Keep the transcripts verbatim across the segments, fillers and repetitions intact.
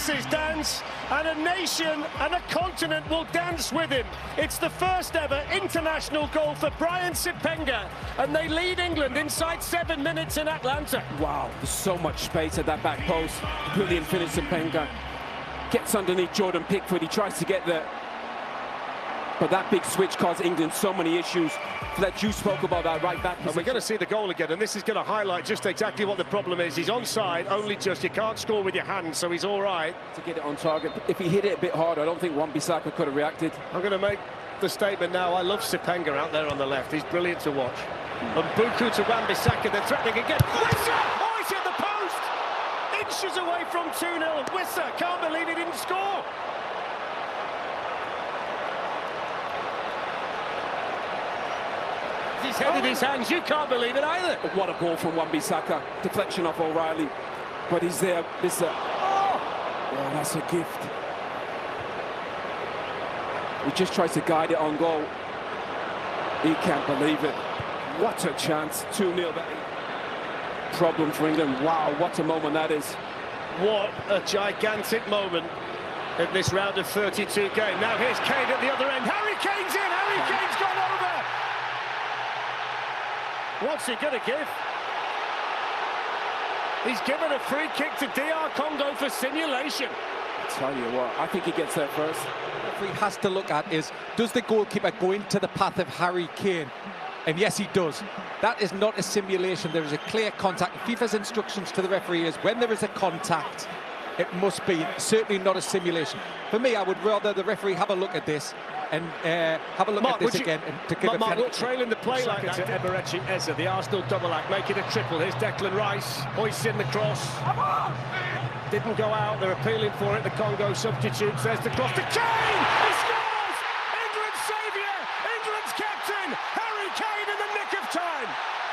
faces dance, and a nation and a continent will dance with him. It's the first ever international goal for Brian Sippenga, and they lead England inside seven minutes in Atlanta. Wow, there's so much space at that back post. Brilliant finish, Sippenga. Gets underneath Jordan Pickford, he tries to get there. But that big switch caused England so many issues. That you spoke about that right back position. And we're going to see the goal again, and this is going to highlight just exactly what the problem is. He's onside, only just. You can't score with your hands, so he's all right. To get it on target. If he hit it a bit harder, I don't think Wan-Bissaka could have reacted. I'm going to make the statement now. I love Sippenga out there on the left. He's brilliant to watch. And Buku to Wan-Bissaka, they're threatening again. Wissa! Oh, he's hit the post! Inches away from two nil. Wissa can't believe he didn't score. He's headed his hands, you can't believe it either. What a ball from Wan-Bissaka. Deflection off O'Reilly. But he's there. This, uh, oh, that's a gift. He just tries to guide it on goal. He can't believe it. What a chance. two nil. Problem for England. Wow, what a moment that is. What a gigantic moment in this round of thirty-two game. Now here's Kane at the other end. Harry Kane's in. Harry Kane's gone over. What's he going to give? He's given a free kick to D R Congo for simulation. I tell you what, I think he gets there first. What he has to look at is, does the goalkeeper go into the path of Harry Kane? And yes, he does. That is not a simulation. There is a clear contact. FIFA's instructions to the referee is when there is a contact, it must be certainly not a simulation. For me, I would rather the referee have a look at this and uh, have a look Mark, at this you, again and to give Mark, a Mark, penalty. look, trailing the play like that to Eberechi Eze, the Arsenal double act, make it a triple. Here's Declan Rice, hoists in the cross. Didn't go out, they're appealing for it, the Congo substitutes. There's the cross to Kane! He scores! England's saviour! England's captain! Harry Kane in the nick of time!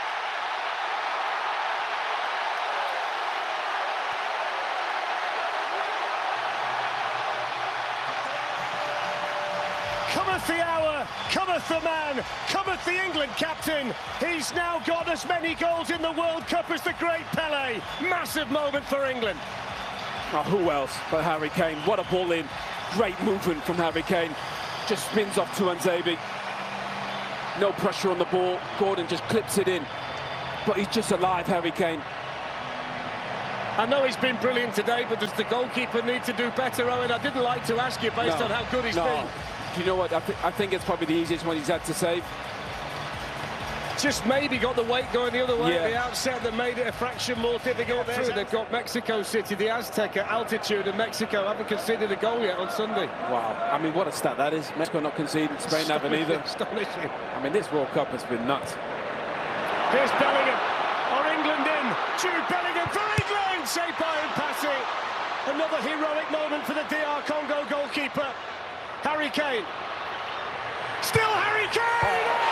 Cometh the hour, cometh the man, cometh the England captain. He's now got as many goals in the World Cup as the great Pelé. Massive moment for England. Oh, who else but Harry Kane? What a ball in. Great movement from Harry Kane. Just spins off to Tuanzebe. No pressure on the ball. Gordon just clips it in. But he's just alive, Harry Kane. I know he's been brilliant today, but does the goalkeeper need to do better, Owen? I didn't like to ask you based no, on how good he's no. been. Do you know what? I, th I think it's probably the easiest one he's had to save. Just maybe got the weight going the other way Yeah. at the outset that made it a fraction more difficult. Through. They've got Mexico City, the Aztec at altitude, and Mexico haven't conceded a goal yet on Sunday. Wow. I mean, what a stat that is. Mexico not conceding, Spain haven't either. Astonishing. I mean, this World Cup has been nuts. Here's Bellingham. Or England in. Jude Bellingham for England! Saved by Mpassi. Another heroic moment for the D R Congo goalkeeper. Harry Kane. Still Harry Kane! Oh.